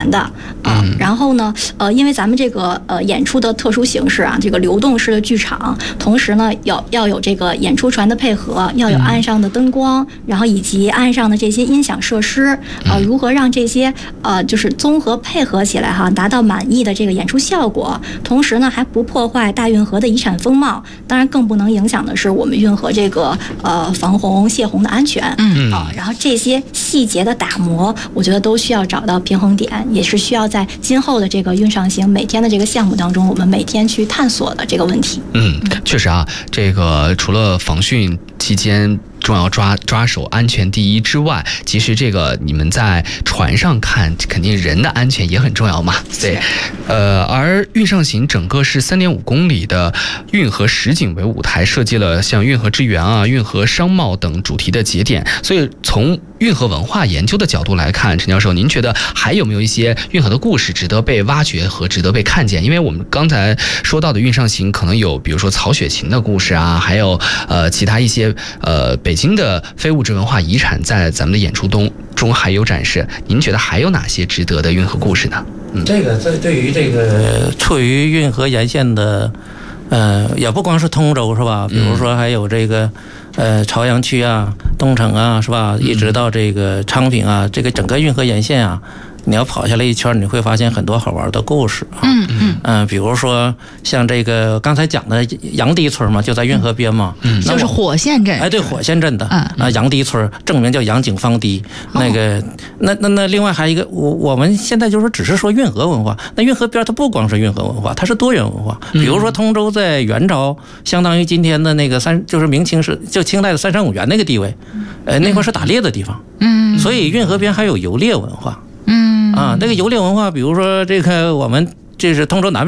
的然后呢，因为咱们这个演出的特殊形式啊，这个流动式的剧场，同时呢要有这个演出船的配合，要有岸上的灯光，然后以及岸上的这些音响设施，如何让这些就是综合配合起来哈，达到满意的这个演出效果，同时呢还不破坏大运河的遗产风貌，当然更不能影响的是我们运河这个防洪泄洪的安全，然后这些细节的打磨，我觉得都需要找到平衡点，也是需要在今后的这个运上行每天的这个项目当中，我们每天去探索的这个问题。 确实啊，这个除了防汛期间重要抓守安全第一之外，其实这个你们在船上看，肯定人的安全也很重要嘛。对，而运上行整个是3.5公里的运河实景为舞台，设计了像运河之源啊、运河商贸等主题的节点。所以从运河文化研究的角度来看，陈教授，您觉得还有没有一些运河的故事值得被挖掘和值得被看见？因为我们刚才说到的运上行，可能有比如说曹雪芹的故事啊，还有其他一些北京的非物质文化遗产在咱们的演出中还有展示。您觉得还有哪些值得的运河故事呢？ 这个对于这个处于运河沿线的，也不光是通州是吧？比如说还有这个朝阳区啊、东城啊是吧？一直到这个昌平啊，这个整个运河沿线啊，你要跑下来一圈，你会发现很多好玩的故事啊。比如说像这个刚才讲的杨堤村嘛，就在运河边嘛， 就是火线镇。 对，火线镇的杨堤村，正名叫杨景芳堤。那个那另外还有一个，我们现在就是只是说运河文化，那运河边它不光是运河文化，它是多元文化。比如说通州在元朝相当于今天的那个就是明清时就清代的三山五园那个地位，那块是打猎的地方，所以运河边还有游猎文化。那个游猎文化，比如说这个我们这是通州南边